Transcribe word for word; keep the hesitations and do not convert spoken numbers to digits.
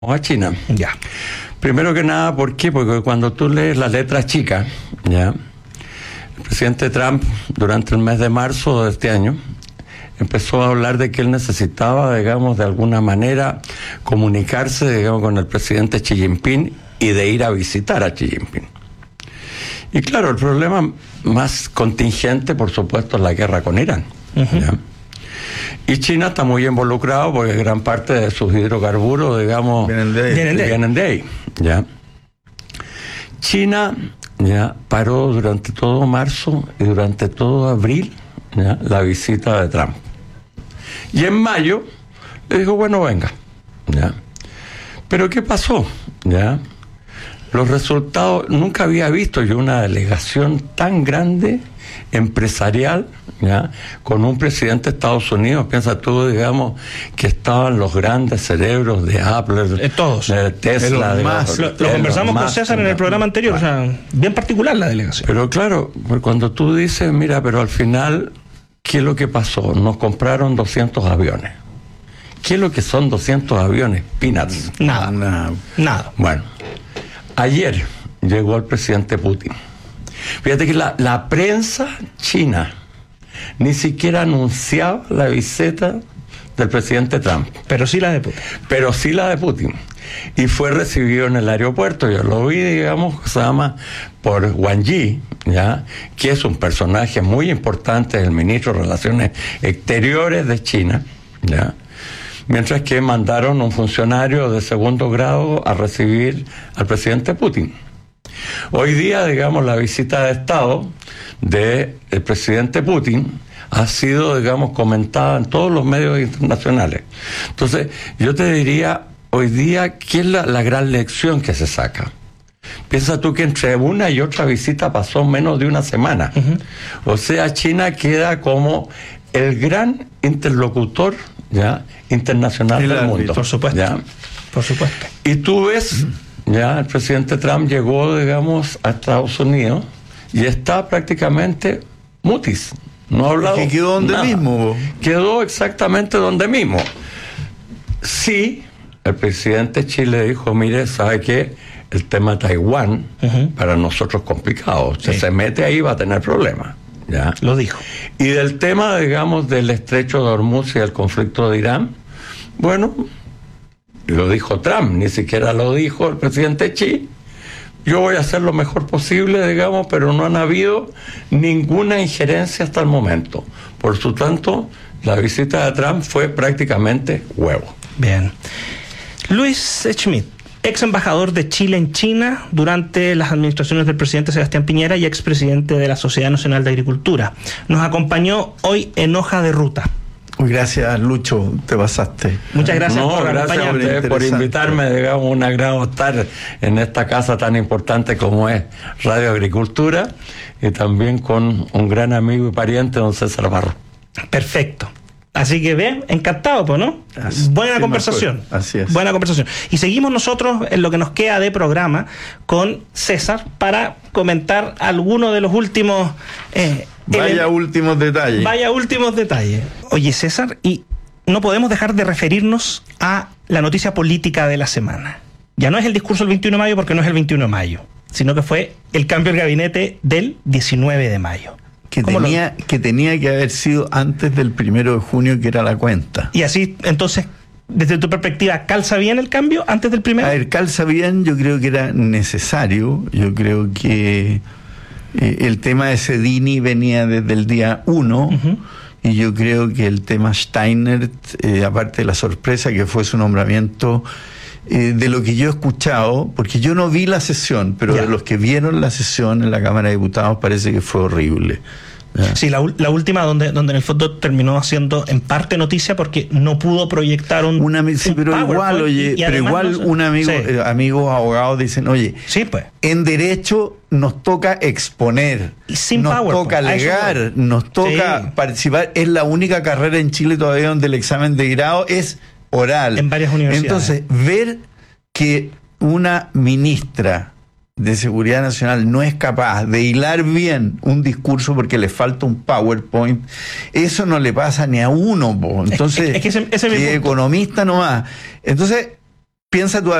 a China. Ya. Primero que nada, ¿por qué? Porque cuando tú lees las letras chicas, ya, el presidente Trump, durante el mes de marzo de este año, empezó a hablar de que él necesitaba, digamos, de alguna manera comunicarse, digamos, con el presidente Xi Jinping y de ir a visitar a Xi Jinping. Y claro, el problema más contingente, por supuesto, es la guerra con Irán. Uh-huh. ¿Ya? Y China está muy involucrado porque gran parte de sus hidrocarburos, digamos, vienen de ahí. Vienen de, vienen de ahí, ¿ya? China ya paró durante todo marzo y durante todo abril, ¿ya?, la visita de Trump. Y en mayo le dijo, bueno, venga, ¿ya? Pero ¿qué pasó? ¿Ya? Los resultados, nunca había visto yo una delegación tan grande, empresarial, ¿ya?, con un presidente de Estados Unidos. Piensa tú, digamos, que estaban los grandes cerebros de Apple, de todos, de Tesla. De más, lo, lo conversamos con César en el programa anterior, claro. O sea, bien particular la delegación. Pero claro, cuando tú dices, mira, pero al final, ¿qué es lo que pasó? Nos compraron doscientos aviones. ¿Qué es lo que son doscientos aviones? Peanuts. Nada, nada. nada. Bueno, ayer llegó el presidente Putin. Fíjate que la, la prensa china ni siquiera anunciaba la visita del presidente Trump. Pero sí la de Putin. Pero sí la de Putin. Y fue recibido en el aeropuerto. Yo lo vi, digamos, se llama por Wang Yi, ¿ya?, que es un personaje muy importante, el ministro de Relaciones Exteriores de China, ¿ya?, mientras que mandaron un funcionario de segundo grado a recibir al presidente Putin. Hoy día, digamos, la visita de Estado del presidente Putin ha sido, digamos, comentada en todos los medios internacionales. Entonces, yo te diría, hoy día, ¿qué es la, la gran lección que se saca? Piensa tú que entre una y otra visita pasó menos de una semana. Uh-huh. O sea, China queda como el gran interlocutor, ya, internacional del mundo. Por supuesto. ¿Ya? Por supuesto. Y tú ves, ya, el presidente Trump llegó, digamos, a Estados Unidos y está prácticamente mutis. No ha hablado. Es que quedó donde nada. mismo. Quedó exactamente donde mismo. Sí, el presidente Chile dijo, mire, ¿sabe qué? El tema de Taiwán, uh-huh, para nosotros es complicado. Si sí. se mete ahí va a tener problemas. ¿Ya? Lo dijo. Y del tema, digamos, del estrecho de Hormuz y el conflicto de Irán, bueno, lo dijo Trump, ni siquiera lo dijo el presidente Xi. Yo voy a hacer lo mejor posible, digamos, pero no han habido ninguna injerencia hasta el momento. Por lo tanto, la visita de Trump fue prácticamente huevo. Bien. Luis Schmidt, ex embajador de Chile en China durante las administraciones del presidente Sebastián Piñera y expresidente de la Sociedad Nacional de Agricultura. Nos acompañó hoy en Hoja de Ruta. Gracias, Lucho, te pasaste. Muchas gracias no, por gracias a ustedes por invitarme, digamos, un agrado estar en esta casa tan importante como es Radio Agricultura y también con un gran amigo y pariente, don César Barro. Perfecto. Así que ve, encantado, pues, ¿no? Así, Buena conversación. Así es. Buena conversación. Y seguimos nosotros en lo que nos queda de programa con César para comentar algunos de los últimos... Eh, Vaya el, últimos detalles. Vaya últimos detalles. Oye, César, y no podemos dejar de referirnos a la noticia política de la semana. Ya no es el discurso del veintiuno de mayo porque no es el veintiuno de mayo, sino que fue el cambio del gabinete del diecinueve de mayo. Que tenía, lo... que tenía que haber sido antes del primero de junio, que era la cuenta. Y así, entonces, desde tu perspectiva, ¿calza bien el cambio antes del primero? A ver, calza bien, yo creo que era necesario. Yo creo que eh, el tema de Sedini venía desde el día uno, uh-huh, y yo creo que el tema Steiner, eh, aparte de la sorpresa que fue su nombramiento, eh, de lo que yo he escuchado, porque yo no vi la sesión, pero ya, de los que vieron la sesión en la Cámara de Diputados parece que fue horrible. Ya. Sí, la, la última donde, donde en el fondo terminó haciendo en parte noticia porque no pudo proyectar un, una, sí, un pero igual, oye, y, y pero igual no se... un amigo, sí, eh, amigos abogados dicen, oye, sí, pues, en derecho nos toca exponer, y sin nos power, toca pues, alegar, nos toca sí. participar. Es la única carrera en Chile todavía donde el examen de grado es oral. En varias universidades. Entonces, ver que una ministra de Seguridad Nacional no es capaz de hilar bien un discurso porque le falta un PowerPoint, eso no le pasa ni a uno, po. Entonces, es, es que ese, ese que economista nomás. Entonces, piensa tú